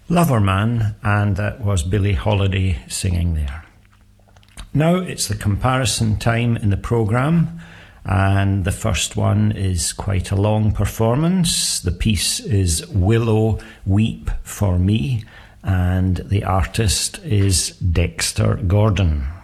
Loverman, and that was Billie Holiday singing there. Now it's the comparison time in the programme, and the first one is quite a long performance. The piece is Willow Weep for Me, and the artist is Dexter Gordon.